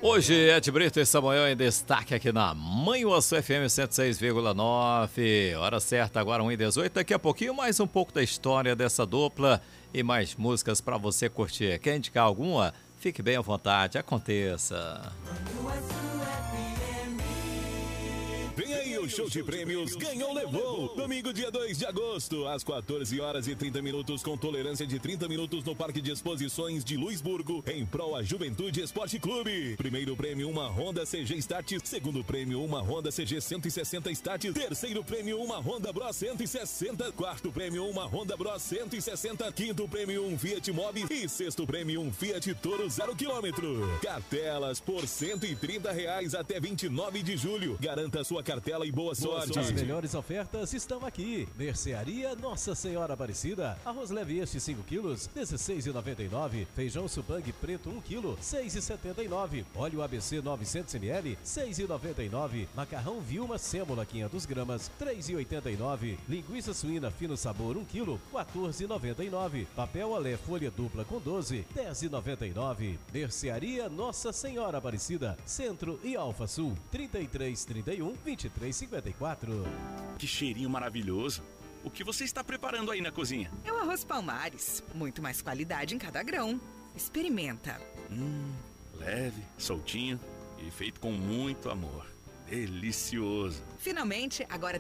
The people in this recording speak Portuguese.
Hoje, Ed Brito e Samuel em destaque aqui na Mãe Osso FM 106,9. Hora certa, agora 1h18. Daqui a pouquinho, mais um pouco da história dessa dupla e mais músicas para você curtir. Quer indicar alguma? Fique bem à vontade, aconteça. Vem aí o show de prêmios Ganhou Levou. Domingo, dia 2 de agosto, às 14h30, com tolerância de 30 minutos no Parque de Exposições de Luisburgo, em prol à Juventude Esporte Clube. Primeiro prêmio, uma Honda CG Start. Segundo prêmio, uma Honda CG 160 Start. Terceiro prêmio, uma Honda Bros 160. Quarto prêmio, uma Honda Bros 160. Quinto prêmio, um Fiat Mobi. E sexto prêmio, um Fiat Toro 0 km. Cartelas por R$130 até 29 de julho. Garanta sua cartela e boa sorte. As melhores ofertas estão aqui. Mercearia Nossa Senhora Aparecida. Arroz leve este 5 quilos, R$16,99. Feijão Supang preto 1 quilo, R$6,79. Óleo ABC 900 ml, R$6,99. Macarrão Vilma Sêmola 500 gramas, R$3,89. Linguiça suína fino sabor 1 quilo, R$14,99. Papel Olé folha dupla com 12, R$10,99. Mercearia Nossa Senhora Aparecida, Centro e Alfa Sul, 3331 2354. Que cheirinho maravilhoso. O que você está preparando aí na cozinha? É o arroz Palmares. Muito mais qualidade em cada grão. Experimenta. Leve, soltinho e feito com muito amor. Delicioso. Finalmente, agora